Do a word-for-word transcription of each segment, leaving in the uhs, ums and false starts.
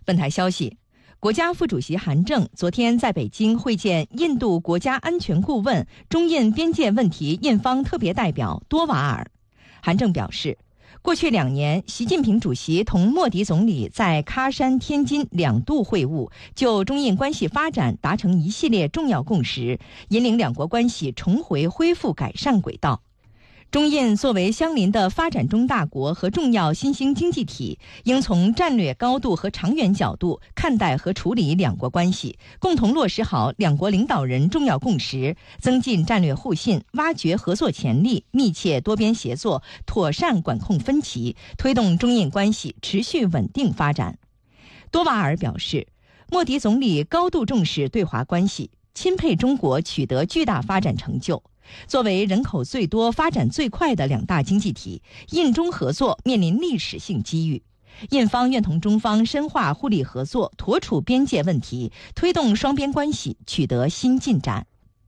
本台消息，国家副主席韩正昨天在北京会见印度国家安全顾问、中印边界问题印方特别代表多瓦尔。韩正表示，过去两年，习近平主席同莫迪总理在喀山、天津两度会晤，就中印关系发展达成一系列重要共识，引领两国关系重回恢复改善轨道。中印作为相邻的发展中大国和重要新兴经济体，应从战略高度和长远角度看待和处理两国关系，共同落实好两国领导人重要共识，增进战略互信，挖掘合作潜力，密切多边协作，妥善管控分歧，推动中印关系持续稳定发展。多瓦尔表示，莫迪总理高度重视对华关系，钦佩中国取得巨大发展成就。作为人口最多、发展最快的两大经济体，印中合作面临历史性机遇。印方愿同中方深化互利合作，妥处边界问题，推动双边关系取得新进展。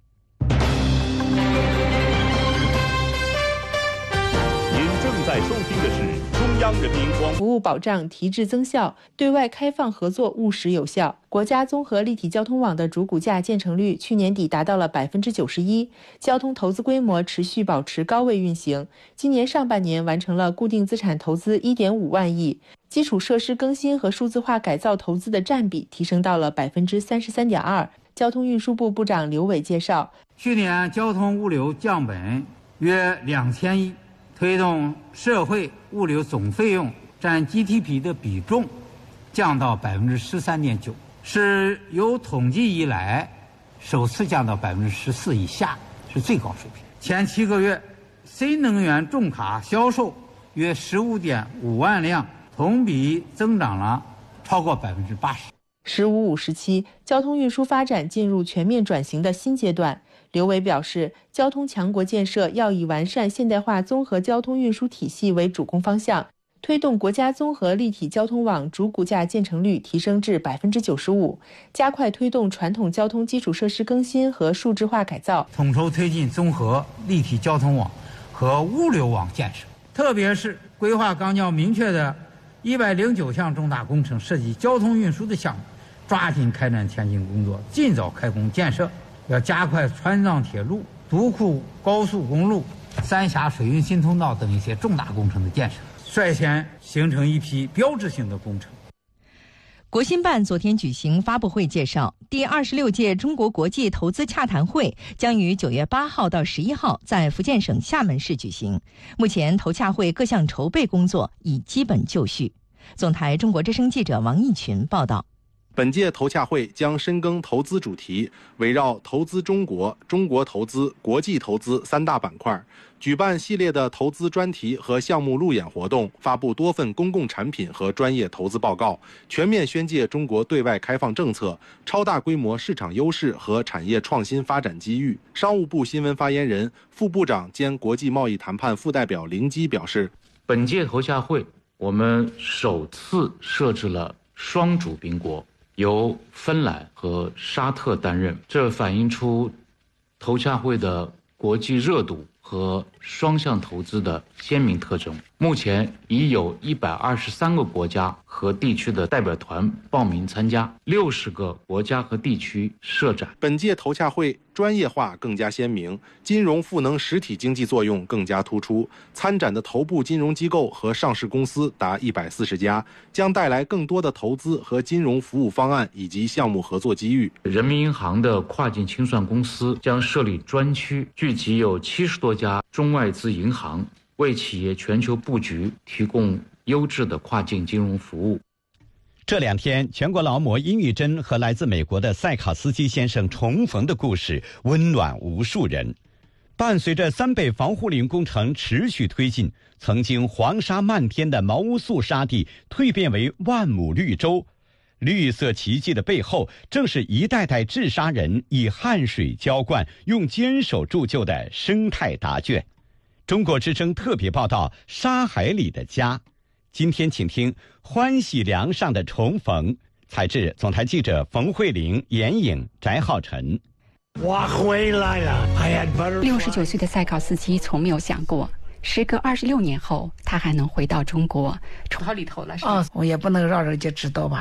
您正在收听的是中央人民广播。 服务保障提质增效，对外开放合作务实有效。国家综合立体交通网的主骨架建成率去年底达到了百分之九十一，交通投资规模持续保持高位运行。今年上半年完成了固定资产投资一点五万亿，基础设施更新和数字化改造投资的占比提升到了百分之三十三点二。交通运输部部长刘伟介绍， 去年交通物流降本约两千亿，推动社会物流总费用占 G D P 的比重降到百分之十三点九，是有统计以来首次降到百分之十四以下，是最高水平。前七个月，新能源重卡销售约十五点五万辆，同比增长了超过百分之八十。 十五五时期，交通运输发展进入全面转型的新阶段。刘伟表示，交通强国建设要以完善现代化综合交通运输体系为主攻方向，推动国家综合立体交通网主骨架建成率提升至百分之九十五，加快推动传统交通基础设施更新和数字化改造， 统筹推进综合立体交通网和物流网建设，特别是规划纲要明确的一百零九项重大工程涉及交通运输的项目，抓紧开展前期工作，尽早开工建设。要加快川藏铁路、独库高速公路、三峡水运新通道等一些重大工程的建设，率先形成一批标志性的工程。 国新办昨天举行发布会介绍，第二十六届中国国际投资洽谈会将于九月八号到十一号在福建省厦门市举行。目前投洽会各项筹备工作已基本就绪。总台中国之声记者王义群报道。 本届投洽会将深耕投资主题，围绕投资中国、中国投资、国际投资三大板块，举办系列的投资专题和项目路演活动，发布多份公共产品和专业投资报告，全面宣介中国对外开放政策、超大规模市场优势和产业创新发展机遇。商务部新闻发言人、副部长兼国际贸易谈判副代表林基表示， 本届投洽会我们首次设置了双主宾国，由芬兰和沙特担任，这反映出投洽会的国际热度和双向投资的鲜明特征。目前已有一百二十三个国家和地区的代表团报名参加，六十个国家和地区设展。 本届投洽会专业化更加鲜明，金融赋能实体经济作用更加突出。参展的头部金融机构和上市公司达一百四十家，将带来更多的投资和金融服务方案以及项目合作机遇。 人民银行的跨境清算公司将设立专区，聚集有七十多家中外资银行，为企业全球布局提供优质的跨境金融服务。 这两天，全国劳模殷玉珍和来自美国的塞考斯基先生重逢的故事温暖无数人。伴随着三北防护林工程持续推进，曾经黄沙漫天的毛乌素沙地蜕变为万亩绿洲。绿色奇迹的背后，正是一代代治沙人以汗水浇灌，用坚守铸就的生态答卷。中国之声特别报道：沙海里的家。今天请听欢喜梁上的重逢，采制总台记者冯慧玲、严颖、翟浩晨。 我回来了。 六十九岁的塞考斯基从没有想过，时隔二十六年后，他还能回到中国。 逃里头了是吧？哦，我也不能让人家知道吧。